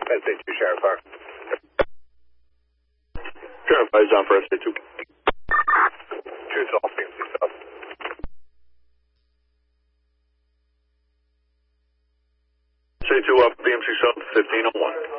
SA2 Sheriff Car. Sheriff, eyes down for SA2. Choose all PMC sub. SA2 up, PMC sub 1501.